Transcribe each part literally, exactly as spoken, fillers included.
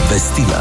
Obvestila.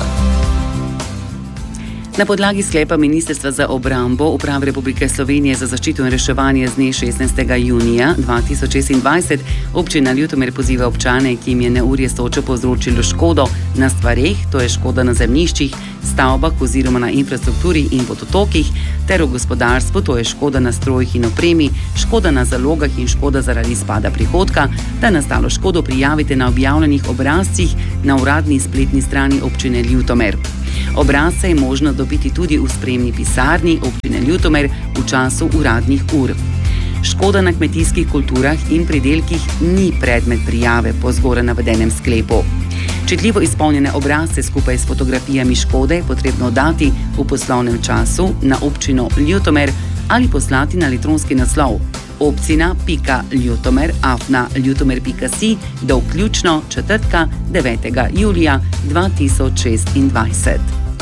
Na podlagi sklepa Ministrstva za obrambo Uprave Republike Slovenije za zaščito in reševanje z dne šestnajstega junija dva tisoč šestindvajset občina Ljutomer poziva občane, ki jim je neurje s točo povzročilo škodo na stvareh, to je škoda na zemljiščih, stavbah oziroma na infrastrukturi in vodotokih, ter v gospodarstvu, to je škoda na strojih in opremi, škoda na zalogah in škoda zaradi izpada prihodka, da nastalo škodo prijavite na objavljenih obrazcih na uradni spletni strani občine Ljutomer. Obrazce je možno dobiti tudi v spremni pisarni občine Ljutomer v času uradnih ur. Škoda na kmetijskih kulturah in pridelkih ni predmet prijave po zgoraj navedenem sklepu. Čitljivo izpolnjene obrazce skupaj s fotografijami škode je potrebno dati v poslovnem času na občino Ljutomer ali poslati na elektronski naslov obcina pika ljutomer afna ljutomer pika si do vključno četrtka devetega julija dva tisoč šestindvajset.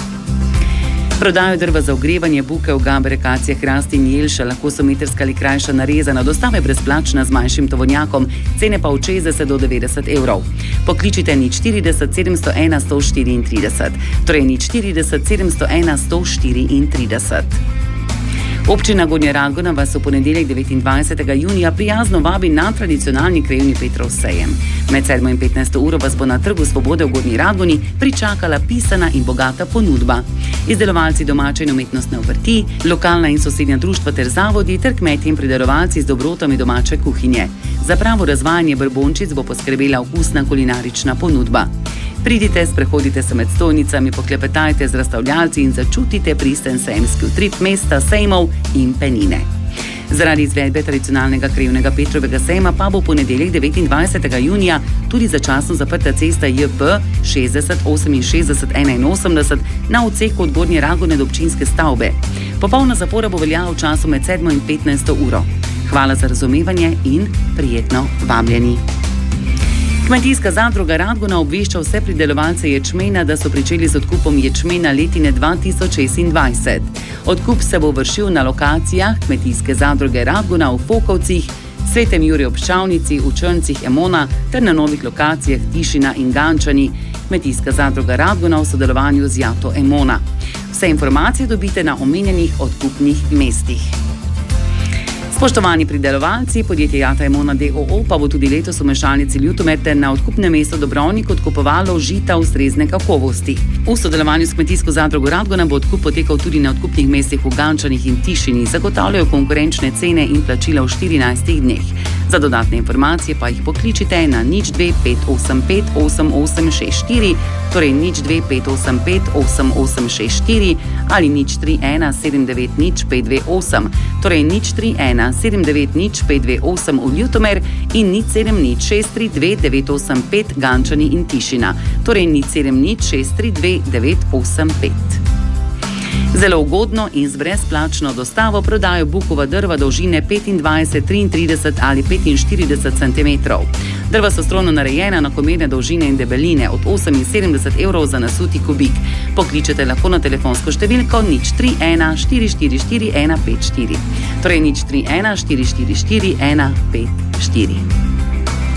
Prodajo drva za ogrevanje, bukev, gaber, akacije, hrast in jelša lahko so metrska ali krajša narezana, dostava je brezplačna z manjšim tovornjakom, cene pa od šestdeset do devetdeset evrov. Pokličite nič štirideset sedemsto ena sto štiriintrideset, torej nič štirideset sedemsto ena sto štiriintrideset. Občina Gornja Radgona vas v ponedeljek devetindvajsetega junija prijazno vabi na tradicionalni krajevni Petrov sejem. Med sedmo in petnajsto uro vas bo na Trgu Svobode v Gornji Radgoni pričakala pisana in bogata ponudba. Izdelovalci domače in umetnostne obrti, lokalna in sosednja društva ter zavodi ter kmetje in pridelovalci z dobrotami domače kuhinje. Za pravo razvajanje brbončic bo poskrbela okusna kulinarična ponudba. Pridite, sprehodite se med stojnicami, poklepetajte z razstavljalci in začutite pristen sejemski utrip mesta sejmov in penine. Zaradi izvedbe tradicionalnega krajevnega Petrovega sejma pa bo ponedeljek devetindvajsetega junija tudi začasno zaprta cesta J P šestdeset oseminšestdeset enainosemdeset na odseku od Gornje Radgone do občinske stavbe. Popolna zapora bo veljala v času med sedmo in petnajsto uro. Hvala za razumevanje in prijetno vabljeni. Kmetijska zadruga Radgona obvešča vse pridelovalce ječmena, da so pričeli z odkupom ječmena letine dva tisoč šestindvajset. Odkup se bo vršil na lokacijah Kmetijske zadruge Radgona v Fokovcih, Svetem Juriju ob Ščavnici, v Črncih Emona ter na novih lokacijah Tišina in Gančani. Kmetijska zadruga Radgona v sodelovanju z Jato Emona. Vse informacije dobite na omenjenih odkupnih mestih. Spoštovani pridelovalci, podjetje Jata Emona d o o pa bo tudi letos v mešalnici Ljutomer ter na odkupnem mestu Dobrovnik odkupovalo žita ustrezne kakovosti. V sodelovanju s Kmetijsko zadrugo Radgona bo odkup potekal tudi na odkupnih mestih v Gančanih in Tišini, zagotavljajo konkurenčne cene in plačila v štirinajstih dneh. Za dodatne informacije pa jih pokličite na nič dve pet osem pet osem osem šest štiri, torej nič dve pet osem pet osem osem šest štiri ali nič tri ena sedem devet nič pet dve osem, torej nič tri ena sedem devet nič pet dve osem v Ljutomer in nič sedem nič šest tri dve devet osem pet Gančani in Tišina, torej nič sedem nič šest tri dve devet osem pet. Zelo ugodno in z brezplačno dostavo prodajo bukova drva dolžine petindvajset, triintrideset ali petinštirideset centimetrov. Drva so strojno narejena na komerne dolžine in debeline od oseminsedemdeset evrov za nasuti kubik. Pokličete lahko na telefonsko številko nič tri ena štiri štiri štiri ena pet štiri, torej nič tri ena štiri štiri štiri ena pet štiri.